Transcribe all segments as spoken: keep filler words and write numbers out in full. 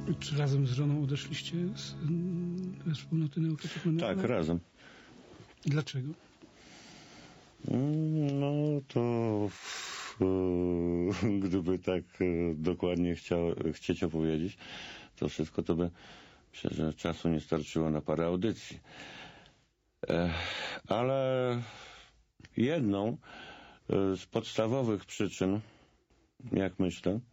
Czy razem z żoną odeszliście z, ze wspólnoty neokatekumenalnej? Tak, razem. Dlaczego? No to e, gdyby tak e, dokładnie chciał, chcieć opowiedzieć to wszystko, to by myślę, że czasu nie starczyło na parę audycji. E, ale jedną e, z podstawowych przyczyn, jak myślę, e,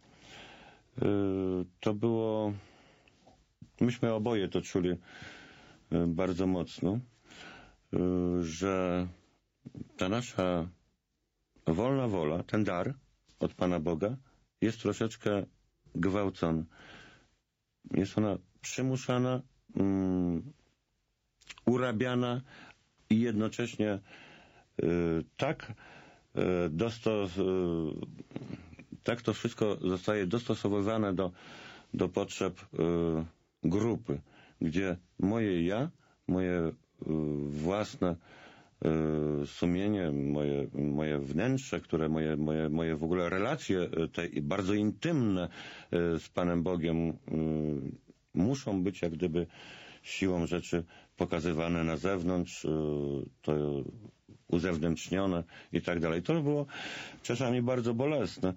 to było, myśmy oboje to czuli e, bardzo mocno, e, że ta nasza wolna wola, ten dar od Pana Boga jest troszeczkę gwałcony. Jest ona przymuszana, um, urabiana i jednocześnie y, tak, y, dostos, y, tak to wszystko zostaje dostosowywane do, do potrzeb y, grupy, gdzie moje ja, moje y, własne sumienie, moje, moje wnętrze, które moje, moje, moje w ogóle relacje te bardzo intymne z Panem Bogiem muszą być jak gdyby siłą rzeczy pokazywane na zewnątrz, to uzewnętrznione i tak dalej. To było czasami bardzo bolesne,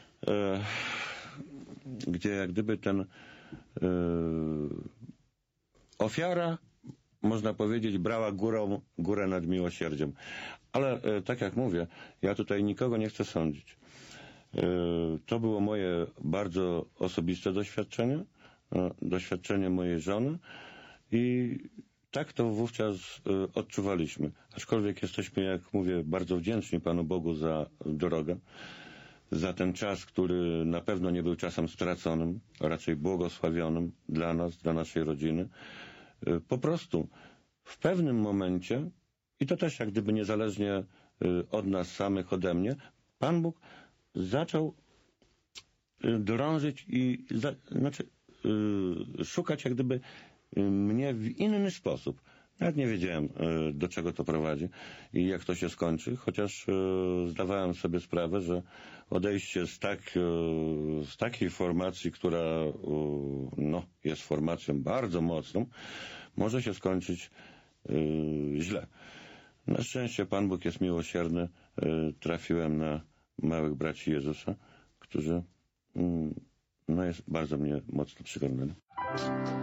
gdzie jak gdyby ten ofiara, można powiedzieć, brała górą, górę nad miłosierdziem. Ale e, tak jak mówię, ja tutaj nikogo nie chcę sądzić. E, to było moje bardzo osobiste doświadczenie, e, doświadczenie mojej żony i tak to wówczas e, odczuwaliśmy. Aczkolwiek jesteśmy, jak mówię, bardzo wdzięczni Panu Bogu za drogę, za ten czas, który na pewno nie był czasem straconym, raczej błogosławionym dla nas, dla naszej rodziny. Po prostu w pewnym momencie, i to też jak gdyby niezależnie od nas samych, ode mnie, Pan Bóg zaczął drążyć i za, znaczy szukać jak gdyby mnie w inny sposób. Nawet nie wiedziałem, do czego to prowadzi i jak to się skończy, chociaż zdawałem sobie sprawę, że odejście z, tak, z takiej formacji, która no, jest formacją bardzo mocną, może się skończyć źle. Na szczęście Pan Bóg jest miłosierny. Trafiłem na małych braci Jezusa, którzy no, jest bardzo mnie mocno przygarnęli.